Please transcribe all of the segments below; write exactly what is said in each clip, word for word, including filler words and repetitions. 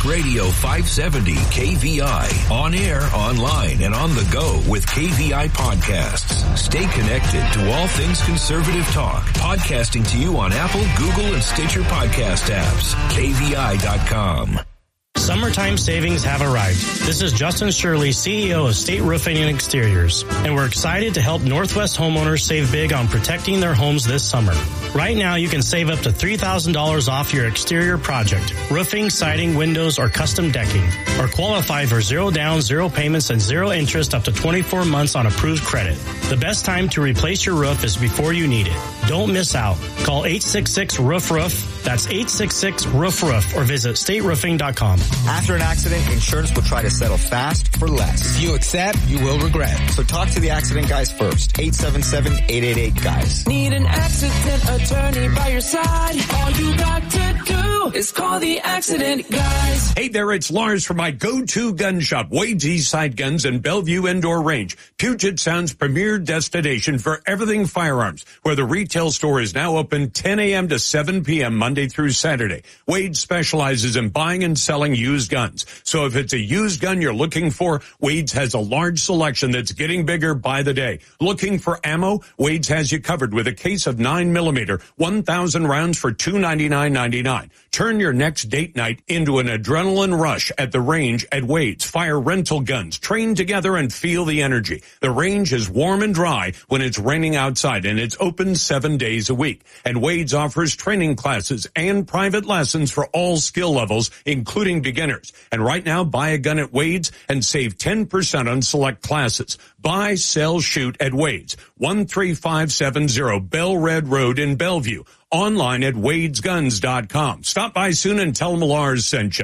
Radio five seventy K V I. On air, online, and on the go with K V I Podcasts. Stay connected to all things conservative talk. Podcasting to you on Apple, Google, and Stitcher podcast apps. K V I dot com. Summertime savings have arrived. This is Justin Shirley, C E O of State Roofing and Exteriors, and we're excited to help Northwest homeowners save big on protecting their homes this summer. Right now, you can save up to three thousand dollars off your exterior project, roofing, siding, windows, or custom decking, or qualify for zero down, zero payments, and zero interest up to twenty-four months on approved credit. The best time to replace your roof is before you need it. Don't miss out. Call eight six six, roof roof. That's eight six six, roof roof, or visit state roofing dot com. After an accident, insurance will try to settle fast for less. If you accept, you will regret. So talk to the accident guys first. eight seven seven, eight eight eight, guys. Need an accident attorney by your side? All you got to do is call the accident guys. Hey there, it's Lars from my go-to gun shop, Wade's Eastside Guns in Bellevue Indoor Range, Puget Sound's premier destination for everything firearms, where the retail store is now open ten a.m. to seven p.m. Monday through Saturday. Wade specializes in buying and selling used guns. So if it's a used gun you're looking for, Wade's has a large selection that's getting bigger by the day. Looking for ammo? Wade's has you covered with a case of nine millimeter, one thousand rounds for two hundred ninety-nine ninety-nine. Turn your next date night into an adrenaline rush at the range at Wade's. Fire rental guns. Train together and feel the energy. The range is warm and dry when it's raining outside, and it's open seven days a week. And Wade's offers training classes and private lessons for all skill levels, including beginners. And right now, buy a gun at Wade's and save ten percent on select classes. Buy, sell, shoot at Wade's. one three five seven zero Bell Red Road in Bellevue. Online at wades guns dot com. Stop by soon and tell them Lars sent you.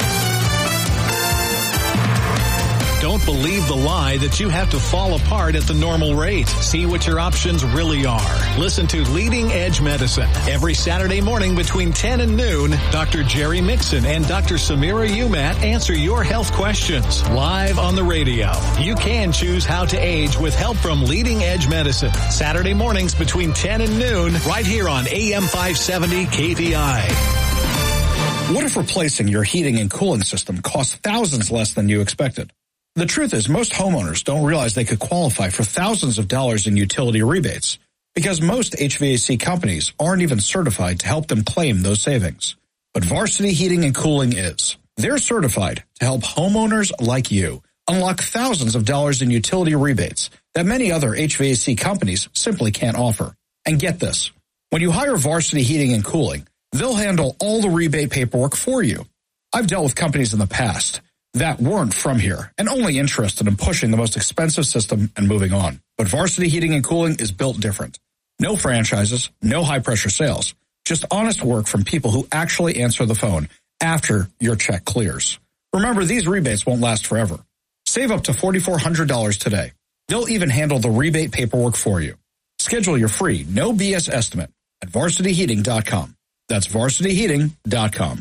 Don't believe the lie that you have to fall apart at the normal rate. See what your options really are. Listen to Leading Edge Medicine every Saturday morning between ten and noon. Doctor Jerry Mixon and Doctor Samira Umat answer your health questions live on the radio. You can choose how to age with help from Leading Edge Medicine. Saturday mornings between ten and noon right here on A M five seventy K V I. What if replacing your heating and cooling system costs thousands less than you expected? The truth is, most homeowners don't realize they could qualify for thousands of dollars in utility rebates because most H V A C companies aren't even certified to help them claim those savings. But Varsity Heating and Cooling is. They're certified to help homeowners like you unlock thousands of dollars in utility rebates that many other H V A C companies simply can't offer. And get this, when you hire Varsity Heating and Cooling, they'll handle all the rebate paperwork for you. I've dealt with companies in the past that weren't from here and only interested in pushing the most expensive system and moving on. But Varsity Heating and Cooling is built different. No franchises, no high-pressure sales, just honest work from people who actually answer the phone after your check clears. Remember, these rebates won't last forever. Save up to four thousand four hundred dollars today. They'll even handle the rebate paperwork for you. Schedule your free, no B S estimate at varsity heating dot com. That's varsity heating dot com.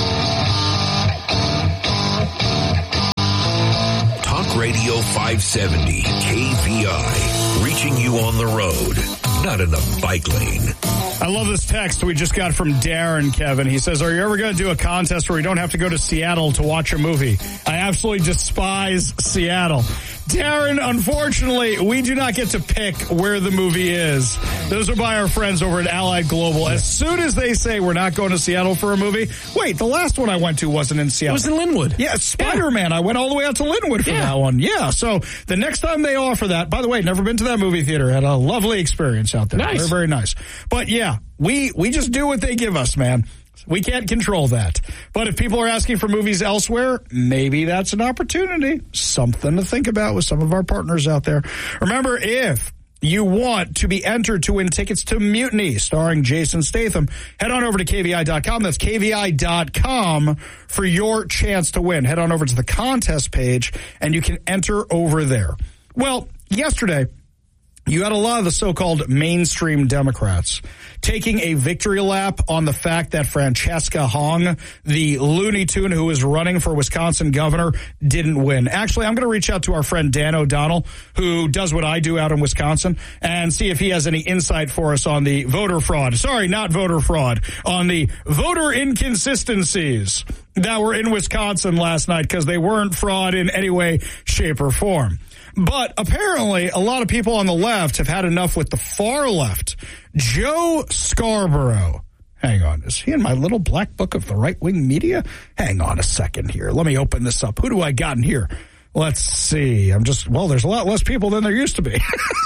Radio five seventy K V I, reaching you on the road, not in the bike lane. I love this text we just got from Darren, Kevin. He says, are you ever going to do a contest where you don't have to go to Seattle to watch a movie? I absolutely despise Seattle. Darren, unfortunately, we do not get to pick where the movie is. Those are by our friends over at Allied Global. As soon as they say we're not going to Seattle for a movie, wait, the last one I went to wasn't in Seattle. It was in Linwood. Yeah, Spider-Man. Yeah. I went all the way out to Linwood for yeah. that one. Yeah, so the next time they offer that, by the way, never been to that movie theater. Had a lovely experience out there. Nice. Very, very nice. But yeah, we, we just do what they give us, man. We can't control that. But if people are asking for movies elsewhere, maybe that's an opportunity. Something to think about with some of our partners out there. Remember, if you want to be entered to win tickets to Mutiny, starring Jason Statham, head on over to K V I dot com. That's K V I dot com for your chance to win. Head on over to the contest page, and you can enter over there. Well, yesterday, you had a lot of the so-called mainstream Democrats taking a victory lap on the fact that Francesca Hong, the Looney Tune who is running for Wisconsin governor, didn't win. Actually, I'm going to reach out to our friend Dan O'Donnell, who does what I do out in Wisconsin, and see if he has any insight for us on the voter fraud. Sorry, not voter fraud, on the voter inconsistencies that were in Wisconsin last night because they weren't fraud in any way, shape, or form. But apparently, a lot of people on the left have had enough with the far left. Joe Scarborough. Hang on. Is he in my little black book of the right-wing media? Hang on a second here. Let me open this up. Who do I got in here? Let's see. I'm just, well, there's a lot less people than there used to be.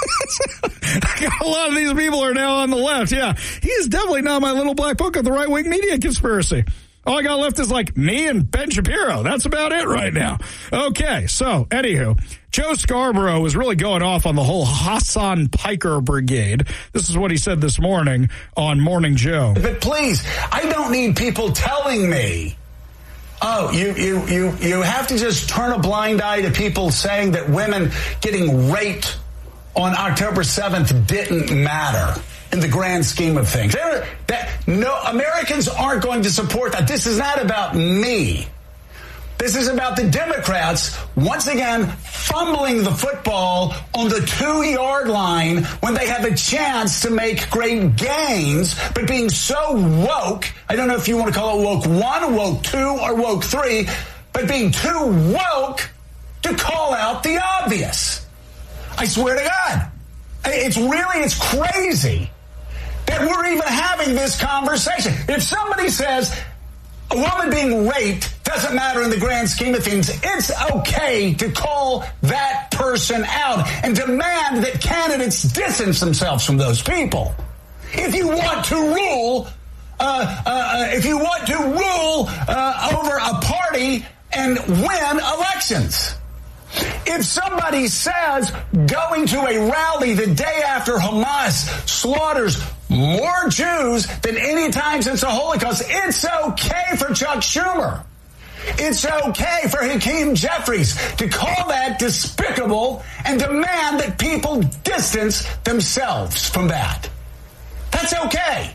A lot of these people are now on the left. Yeah, he is definitely not my little black book of the right-wing media conspiracy. All I got left is like me and Ben Shapiro. That's about it right now. Okay, so anywho, Joe Scarborough was really going off on the whole Hassan Piker brigade. This is what he said this morning on Morning Joe. But please, I don't need people telling me, oh, you, you, you, you have to just turn a blind eye to people saying that women getting raped on October seventh didn't matter in the grand scheme of things. That, no, Americans aren't going to support that. This is not about me. This is about the Democrats, once again, fumbling the football on the two-yard line when they have a chance to make great gains, but being so woke, I don't know if you want to call it woke one, woke two, or woke three, but being too woke to call out the obvious. I swear to God. It's really, it's crazy that we're even having this conversation. If somebody says a woman being raped doesn't matter in the grand scheme of things, it's okay to call that person out and demand that candidates distance themselves from those people. If you want to rule, uh, uh, if you want to rule uh, over a party and win elections. If somebody says going to a rally the day after Hamas slaughters more Jews than any time since the Holocaust, it's okay for Chuck Schumer. It's okay for Hakeem Jeffries to call that despicable and demand that people distance themselves from that. That's okay.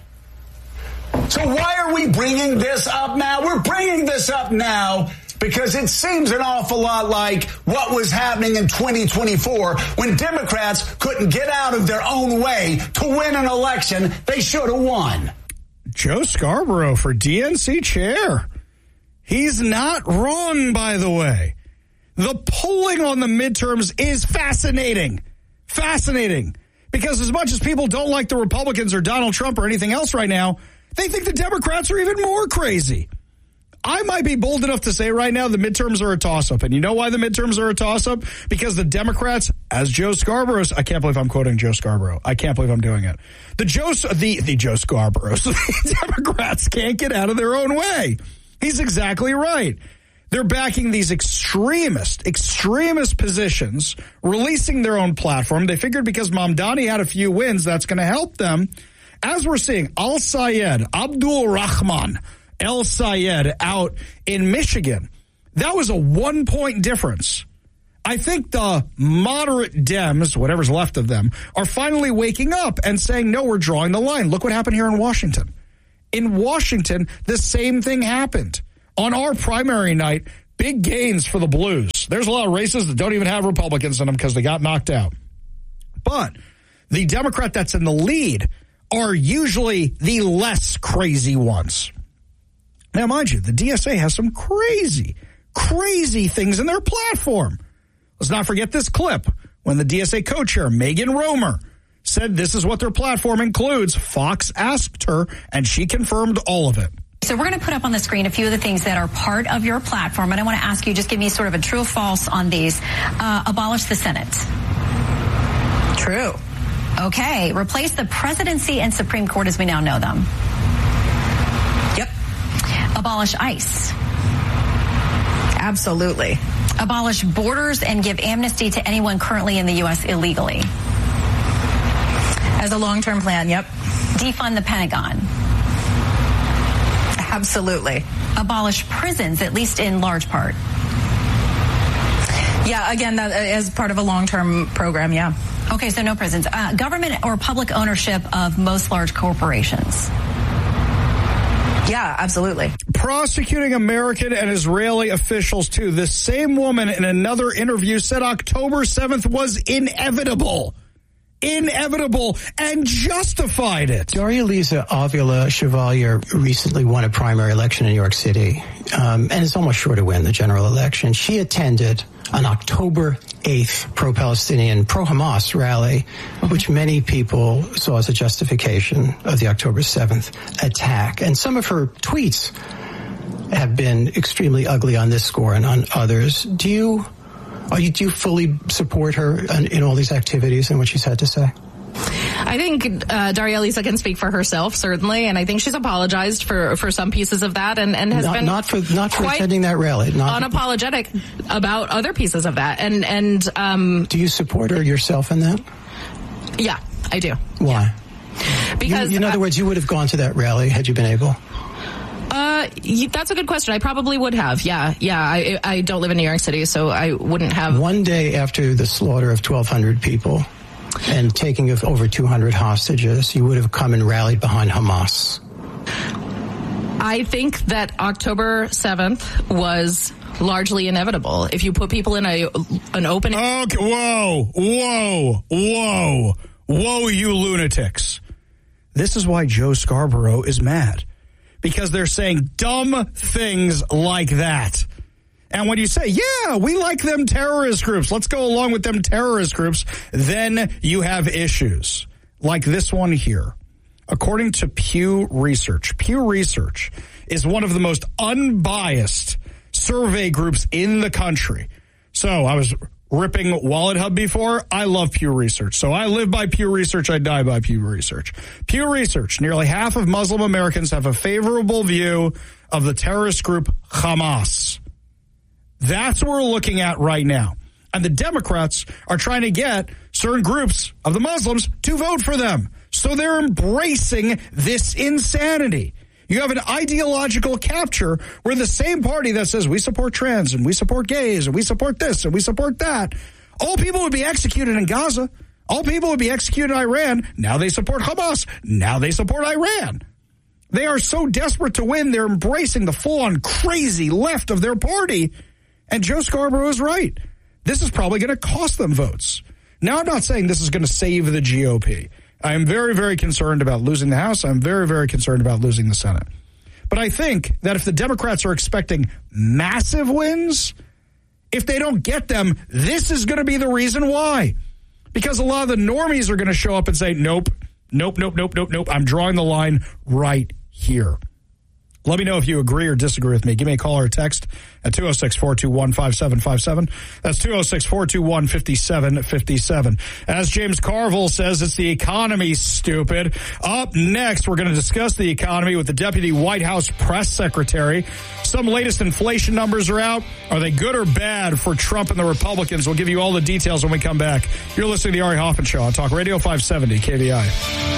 So why are we bringing this up now? We're bringing this up now because it seems an awful lot like what was happening in twenty twenty-four when Democrats couldn't get out of their own way to win an election they should have won. Joe Scarborough for D N C chair. He's not wrong, by the way. The polling on the midterms is fascinating. Fascinating. Because as much as people don't like the Republicans or Donald Trump or anything else right now, they think the Democrats are even more crazy. I might be bold enough to say right now the midterms are a toss-up. And you know why the midterms are a toss-up? Because the Democrats, as Joe Scarborough's, I can't believe I'm quoting Joe Scarborough. I can't believe I'm doing it. The Joe, the, the Joe Scarboroughs, the Democrats can't get out of their own way. He's exactly right. They're backing these extremist, extremist positions, releasing their own platform. They figured because Mamdani had a few wins, that's going to help them. As we're seeing, Al-Sayed, Abdul Rahman, El-Sayed out in Michigan. That was a one-point difference. I think the moderate Dems, whatever's left of them, are finally waking up and saying, no, we're drawing the line. Look what happened here in Washington. In Washington, the same thing happened. On our primary night, big gains for the Blues. There's a lot of races that don't even have Republicans in them because they got knocked out. But the Democrat that's in the lead are usually the less crazy ones. Now, mind you, the D S A has some crazy, crazy things in their platform. Let's not forget this clip when the D S A co-chair, Megan Romer, said this is what their platform includes. Fox asked her, and she confirmed all of it. So we're going to put up on the screen a few of the things that are part of your platform, and I want to ask you, just give me sort of a true or false on these. Uh, abolish the Senate. True. Okay. Replace the presidency and Supreme Court as we now know them. Yep. Abolish ICE. Absolutely. Abolish borders and give amnesty to anyone currently in the U S illegally. As a long-term plan, yep. Defund the Pentagon. Absolutely. Abolish prisons, at least in large part. Yeah, again, that as part of a long-term program, yeah. Okay, so no prisons. Uh, government or public ownership of most large corporations. Yeah, absolutely. Prosecuting American and Israeli officials, too. The same woman in another interview said October seventh was inevitable. Inevitable, and justified it. Daria Lisa Avila Chevalier recently won a primary election in New York City. um, and is almost sure to win the general election. She attended an October eighth pro-Palestinian, pro-Hamas rally, which many people saw as a justification of the October seventh attack. And some of her tweets have been extremely ugly on this score and on others. Do you, are you do you fully support her in, in all these activities and what she's had to say? I think uh, Daria Lisa can speak for herself, certainly, and I think she's apologized for, for some pieces of that, and, and has not, been not for not for attending that rally, not unapologetic about other pieces of that. And and um, do you support her yourself in that? Yeah, I do. Why? Because you, in other uh, words, you would have gone to that rally had you been able. Uh, that's a good question. I probably would have. Yeah, yeah. I I don't live in New York City, so I wouldn't have. One day after the slaughter of twelve hundred people and taking of over two hundred hostages, you would have come and rallied behind Hamas. I think that October seventh was largely inevitable. If you put people in a an open... Okay, whoa, whoa, whoa, whoa, you lunatics. This is why Joe Scarborough is mad. Because they're saying dumb things like that. And when you say, yeah, we like them terrorist groups, let's go along with them terrorist groups, then you have issues. Like this one here. According to Pew Research, Pew Research is one of the most unbiased survey groups in the country. So I was ripping Wallet Hub before. I love Pew Research. So I live by Pew Research. I die by Pew Research. Pew Research, nearly half of Muslim Americans have a favorable view of the terrorist group Hamas. That's what we're looking at right now. And the Democrats are trying to get certain groups of the Muslims to vote for them. So they're embracing this insanity. You have an ideological capture where the same party that says we support trans and we support gays and we support this and we support that, all people would be executed in Gaza. All people would be executed in Iran. Now they support Hamas. Now they support Iran. They are so desperate to win, they're embracing the full-on crazy left of their party. And Joe Scarborough is right. This is probably going to cost them votes. Now, I'm not saying this is going to save the G O P. I am very, very concerned about losing the House. I'm very, very concerned about losing the Senate. But I think that if the Democrats are expecting massive wins, if they don't get them, this is going to be the reason why. Because a lot of the normies are going to show up and say, nope, nope, nope, nope, nope, nope. I'm drawing the line right here. Let me know if you agree or disagree with me. Give me a call or a text at two oh six, four two one, five seven five seven. That's two oh six, four two one, five seven five seven. As James Carville says, it's the economy, stupid. Up next, we're going to discuss the economy with the Deputy White House Press Secretary. Some latest inflation numbers are out. Are they good or bad for Trump and the Republicans? We'll give you all the details when we come back. You're listening to the Ari Hoffman Show on Talk Radio five seventy K V I.